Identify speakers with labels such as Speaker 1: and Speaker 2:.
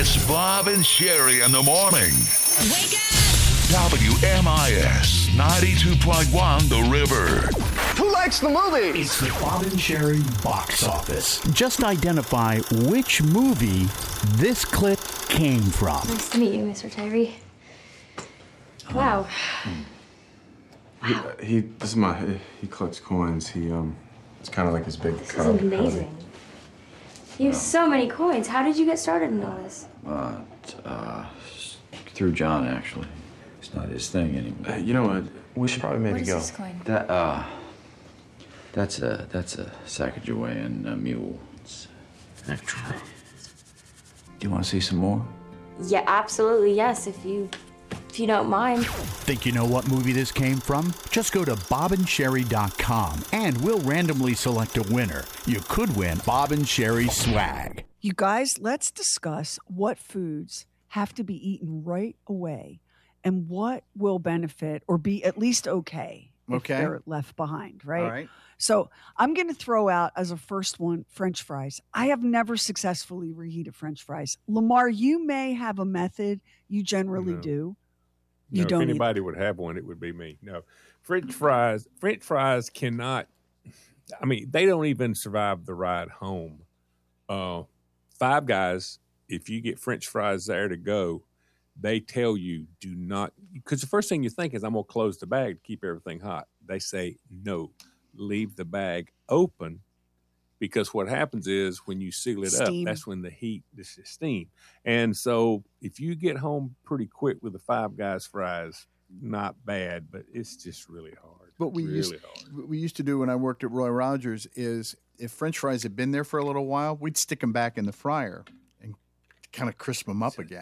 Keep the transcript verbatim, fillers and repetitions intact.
Speaker 1: It's Bob and Sherry in the morning.
Speaker 2: Wake up!
Speaker 1: W M I S ninety-two point one The River.
Speaker 3: Who likes the movie?
Speaker 4: It's the Bob and Sherry box office.
Speaker 5: Just identify which movie this clip came from.
Speaker 6: Nice to meet you, Mister Tyree. Wow.
Speaker 7: He, he this is my he collects coins. He um it's kind of like his big
Speaker 6: This
Speaker 7: cup.
Speaker 6: is amazing. You have so many coins. How did you get started in all this?
Speaker 8: Uh, uh, through John, actually. It's not his thing anymore.
Speaker 7: Uh, you know what? We should probably maybe
Speaker 6: What is
Speaker 7: go.
Speaker 6: this coin?
Speaker 8: That, uh, that's a, that's a Sacagawean uh, mule. It's actually. Do you want to see some more?
Speaker 6: Yeah, absolutely, yes, if you if you don't mind.
Speaker 5: Think you know what movie this came from? Just go to bob and sherry dot com and we'll randomly select a winner. You could win Bob and Sherry swag.
Speaker 9: You guys, let's discuss what foods have to be eaten right away and what will benefit or be at least okay if
Speaker 10: Okay.
Speaker 9: they're left behind, right?
Speaker 10: All right.
Speaker 9: So I'm going to throw out as a first one French fries. I have never successfully reheated French fries. Lamar, you may have a method you generally
Speaker 11: No.
Speaker 9: do. You
Speaker 11: No,
Speaker 9: don't
Speaker 11: if
Speaker 9: eat-
Speaker 11: anybody would have one, it would be me. No, French fries. French fries cannot. I mean, they don't even survive the ride home. Uh, Five Guys. If you get French fries there to go, they tell you do not, because the first thing you think is I'm gonna close the bag to keep everything hot. They say no, leave the bag open. Because what happens is when you seal it
Speaker 9: Steam.
Speaker 11: up, that's when the heat, this is steam. And so if you get home pretty quick with the Five Guys fries, not bad, but it's just really hard.
Speaker 10: What we
Speaker 11: really
Speaker 10: used
Speaker 11: hard.
Speaker 10: what we used to do when I worked at Roy Rogers is if French fries had been there for a little while, we'd stick them back in the fryer and kind of crisp them up again.